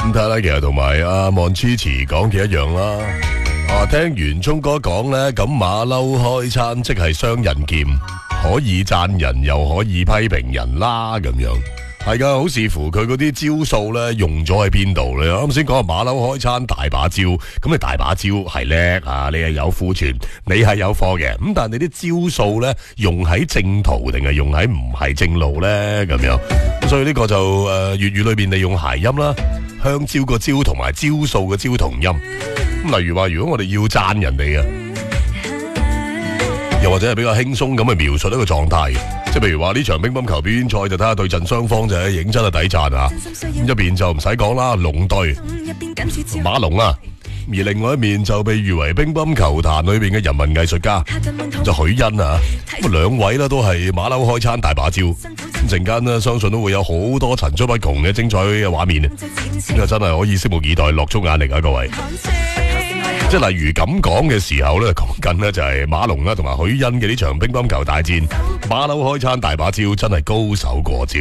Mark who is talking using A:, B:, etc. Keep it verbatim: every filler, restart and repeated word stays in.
A: 咁睇啦，其實同埋阿望支持講嘅一樣啦。啊，聽袁聰哥講咧，咁馬騮開餐即係雙刃劍，可以讚人又可以批評人啦，咁樣。係噶，好視乎佢嗰啲招數咧，用咗喺邊度咧。啱先講馬騮開餐大把招，咁你大把招係叻啊，你係有庫存，你係有貨嘅。咁但係你啲招數咧，用喺正途定係用喺唔係正路咧？咁樣，咁所以呢個就誒粵語裏邊利用諧音啦，香蕉個蕉同埋招數個招同音。咁例如話，如果我哋要讚人哋啊，又或者係比較輕鬆咁去描述一個狀態。即係譬如話呢場乒乓球表演賽就睇下對陣雙方就係認真係抵讚啊！咁一邊就唔使講啦，龍隊馬龍啊，而另外一面就被譽為乒乓球壇裏邊嘅人民藝術家就許昕啊，咁兩位呢都係馬騮開餐大把招，咁陣間呢相信都會有好多層出不窮嘅精彩嘅畫面啊！咁啊真係可以拭目以待，落足眼力啊各位！即係例如咁講嘅時候咧，講緊呢就係馬龍啦同埋許昕嘅呢場乒乓球大戰，馬騮開餐大把招，真係高手過招。